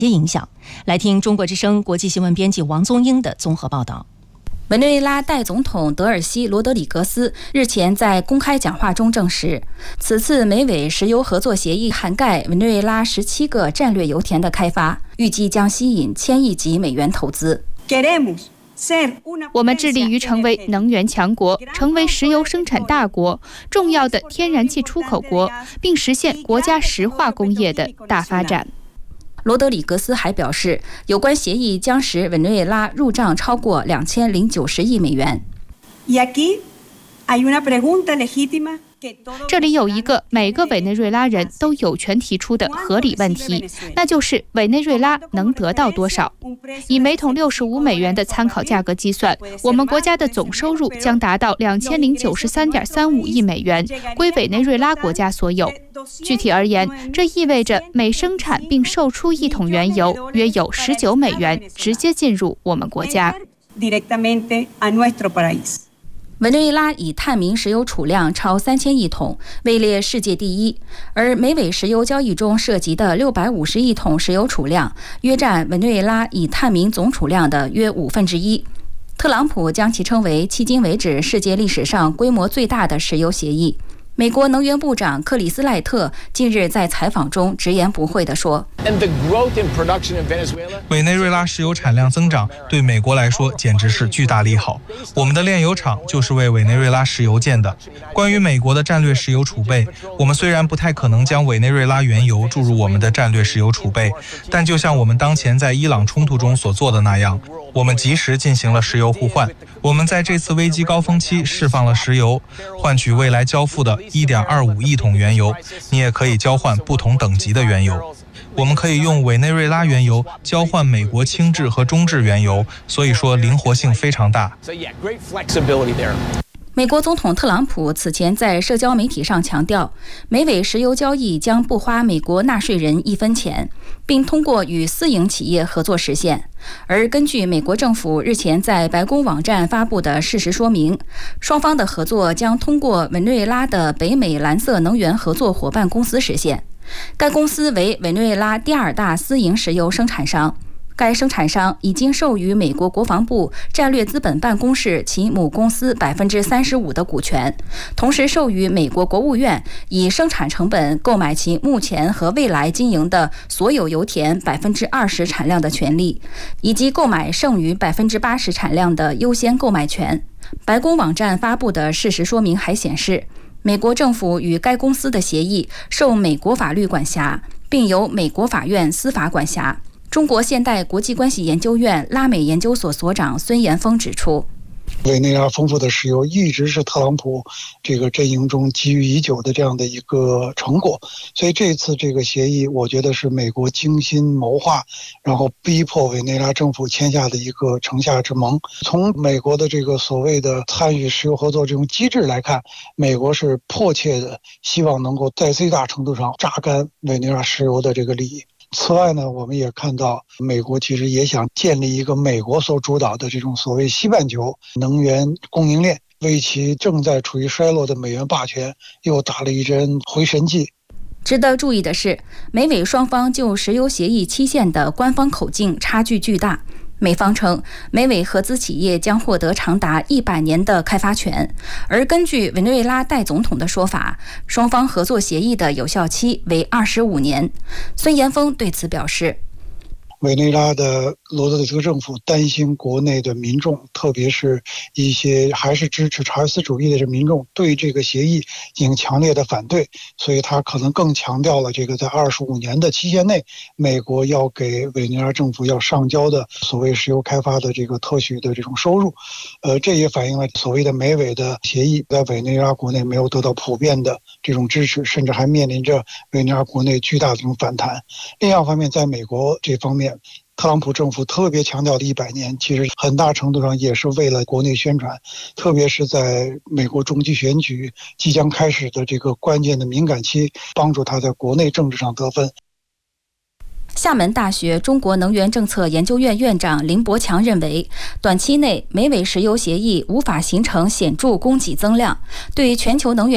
影响。来听中国之声国际新闻编辑王宗英的综合报道。 委内瑞拉代总统德尔西·罗德里格斯日前在公开讲话中证实，此次美委石油合作协议涵盖委内瑞拉17个战略油田的开发，预计将吸引1000亿级美元投资。 我们致力于成为能源强国，成为石油生产大国，重要的天然气出口国，并实现国家石化工业的大发展。 罗德里格斯还表示，有关协议将使委内瑞拉入账超过2090亿美元。 这里有一个每个委内瑞拉人都有权提出的合理问题，那就是委内瑞拉能得到多少？以每桶65美元的参考价格计算，我们国家的总收入将达到2093.35亿美元，归委内瑞拉国家所有。具体而言，这意味着每生产并售出1桶原油，约有19美元直接进入我们国家。 委内瑞拉以探明石油储量超3000亿桶，位列世界第一，而美委石油交易中涉及的650亿桶石油储量，约占委内瑞拉已探明总储量的约1/5。特朗普将其称为迄今为止世界历史上规模最大的石油协议。美国能源部长克里斯赖特近日在采访中直言不讳地说， 委内瑞拉石油产量增长对美国来说简直是巨大利好，我们的炼油厂就是为委内瑞拉石油建的。关于美国的战略石油储备，我们虽然不太可能将委内瑞拉原油注入我们的战略石油储备，但就像我们当前在伊朗冲突中所做的那样，我们及时进行了石油互换。我们在这次危机高峰期释放了石油，换取未来交付的1.25亿桶原油。你也可以交换不同等级的原油。我们可以用委内瑞拉原油交换美国轻质和中质原油，所以说灵活性非常大。 美国总统特朗普此前在社交媒体上强调，美委石油交易将不花美国纳税人1分钱，并通过与私营企业合作实现。而根据美国政府日前在白宫网站发布的事实说明，双方的合作将通过委内瑞拉的北美蓝色能源合作伙伴公司实现。该公司为委内瑞拉第2大私营石油生产商。该生产商已经授予美国国防部战略资本办公室其母公司35%的股权，同时授予美国国务院以生产成本购买其目前和未来经营的所有油田20%产量的权利，以及购买剩余80%产量的优先购买权。白宫网站发布的事实说明还显示，美国政府与该公司的协议受美国法律管辖，并由美国法院司法管辖。中国现代国际关系研究院拉美研究所所长孙延峰指出， 委内瑞拉丰富的石油一直是特朗普这个阵营中积郁已久的这样的一个成果，所以这次这个协议我觉得是美国精心谋划，然后逼迫委内瑞拉政府签下的一个城下之盟。从美国的这个所谓的参与石油合作这种机制来看，美国是迫切的希望能够在最大程度上榨干委内瑞拉石油的这个利益。此外呢，我们也看到美国其实也想建立一个美国所主导的这种所谓西半球能源供应链，为其正在处于衰落的美元霸权又打了一针回神剂。 值得注意的是，美委双方就石油协议期限的官方口径差距巨大。美方称，美委合资企业将获得长达100年的开发权，而根据委内瑞拉代总统的说法，双方合作协议的有效期为25年。孙延峰对此表示， 委内瑞拉的罗德里格政府担心国内的民众，特别是一些还是支持查韦斯主义的民众对这个协议进行强烈的反对，所以他可能更强调了这个在25年的期限内，美国要给委内瑞拉政府要上交的所谓石油开发的这个特许的这种收入。这也反映了所谓的美委的协议在委内瑞拉国内没有得到普遍的这种支持，甚至还面临着委内瑞拉国内巨大的这种反弹。另一方面，在美国这方面，特朗普政府特别强调的100年，其实很大程度上也是为了国内宣传，特别是在美国中期选举即将开始的这个关键的敏感期，帮助他在国内政治上得分。 厦门大学中国能源政策研究院院长林伯强认为，短期内美委石油协议无法形成显著供给增量，对全球能源